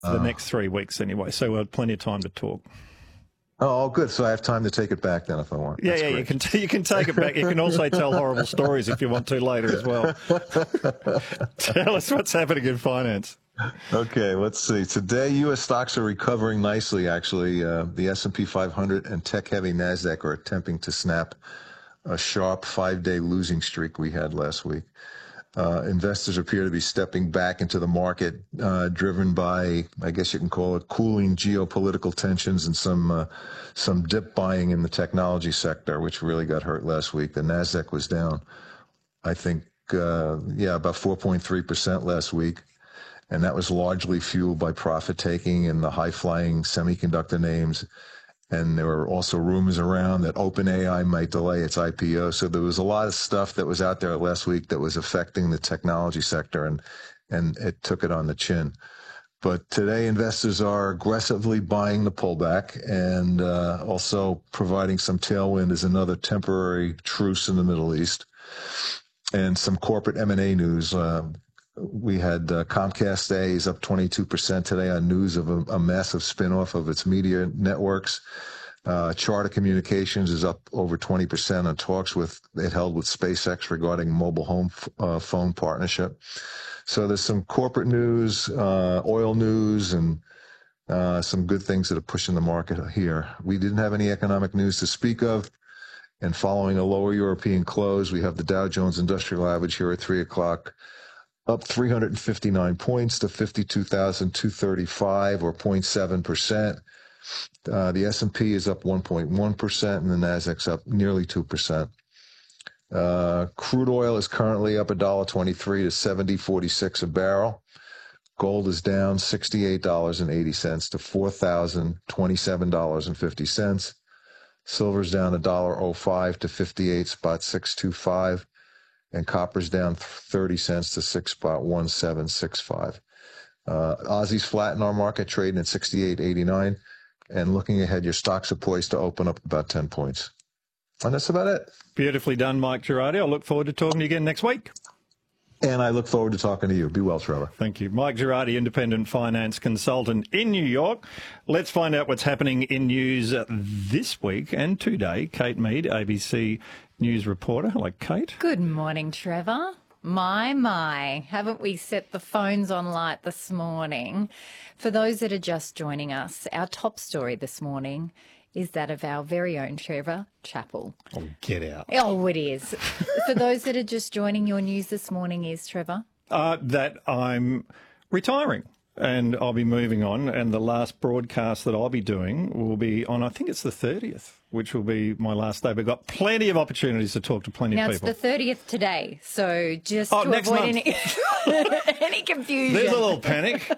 for the next 3 weeks anyway, so we'll have plenty of time to talk. Oh, good. So I have time to take it back then if I want. Yeah, you can take it back. You can also tell horrible stories if you want to later as well. Tell us what's happening in finance. Okay, let's see. Today, U.S. stocks are recovering nicely, actually. The S&P 500 and tech-heavy NASDAQ are attempting to snap a sharp 5-day losing streak we had last week. Investors appear to be stepping back into the market, driven by, I guess you can call it, cooling geopolitical tensions and some dip buying in the technology sector, which really got hurt last week. The NASDAQ was down, I think, about 4.3% last week. And that was largely fueled by profit taking in the high-flying semiconductor names. And there were also rumors around that OpenAI might delay its IPO. So there was a lot of stuff that was out there last week that was affecting the technology sector, and it took it on the chin. But today, investors are aggressively buying the pullback and also providing some tailwind as another temporary truce in the Middle East. And some corporate M&A news. We had Comcast A is up 22% today on news of a massive spinoff of its media networks. Charter Communications is up over 20% on talks it held with SpaceX regarding mobile home phone partnership. So there's some corporate news, oil news, and some good things that are pushing the market here. We didn't have any economic news to speak of. And following a lower European close, we have the Dow Jones Industrial Average here at 3 o'clock. Up 359 points to 52,235 or 0.7%. The S&P is up 1.1% and the NASDAQ's up nearly 2%. Crude oil is currently up $1.23 to $70.46 a barrel. Gold is down $68.80 to $4,027.50. Silver's down $1.05 to 58.625. And copper's down 30 cents to 6.1765. Aussie's flat in our market, trading at 68.89. And looking ahead, your stocks are poised to open up about 10 points. And that's about it. Beautifully done, Mike Girardi. I look forward to talking to you again next week. And I look forward to talking to you. Be well, Trevor. Thank you. Mike Girardi, independent finance consultant in New York. Let's find out what's happening in news this week and today. Kate Mead, ABC News reporter. Hello, Kate. Good morning, Trevor. My, haven't we set the phones on light this morning? For those that are just joining us, our top story this morning is that of our very own Trevor Chappell. Oh, get out. Oh, it is. For those that are just joining, your news this morning is, Trevor? That I'm retiring. And I'll be moving on, and the last broadcast that I'll be doing will be on, I think it's the 30th, which will be my last day. We've got plenty of opportunities to talk to plenty of people. Now, it's the 30th today, so just to next avoid month. any confusion. There's a little panic.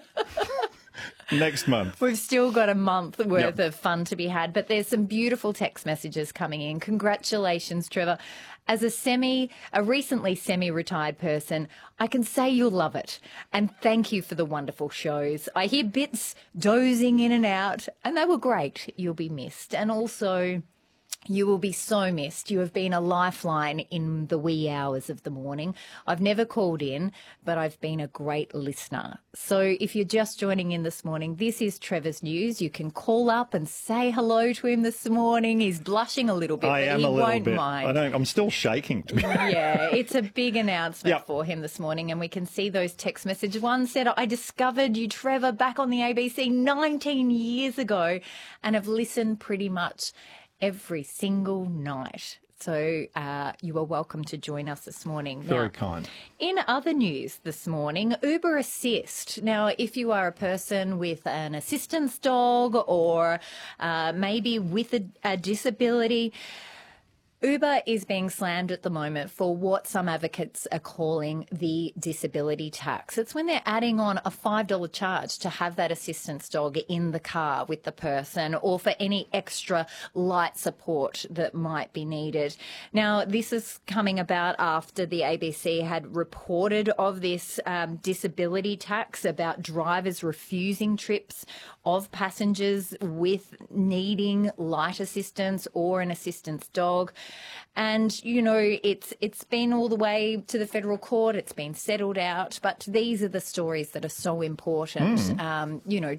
Next month. We've still got a month worth of fun to be had, but there's some beautiful text messages coming in. Congratulations, Trevor. As a recently semi-retired person, I can say you'll love it. And thank you for the wonderful shows. I hear bits dozing in and out, and they were great. You'll be missed. And also, you will be so missed. You have been a lifeline in the wee hours of the morning. I've never called in, but I've been a great listener. So if you're just joining in this morning, this is Trevor's news. You can call up and say hello to him this morning. He's blushing a little bit, but he won't mind. I'm still shaking. Yeah, it's a big announcement for him this morning, and we can see those text messages. One said, I discovered you, Trevor, back on the ABC 19 years ago and have listened pretty much every single night. So you are welcome to join us this morning. Very kind. In other news this morning, Uber Assist. Now, if you are a person with an assistance dog or maybe with a disability, Uber is being slammed at the moment for what some advocates are calling the disability tax. It's when they're adding on a $5 charge to have that assistance dog in the car with the person or for any extra light support that might be needed. Now, this is coming about after the ABC had reported of this disability tax about drivers refusing trips of passengers with needing light assistance or an assistance dog. And, you know, it's been all the way to the federal court. It's been settled out. But these are the stories that are so important. You know,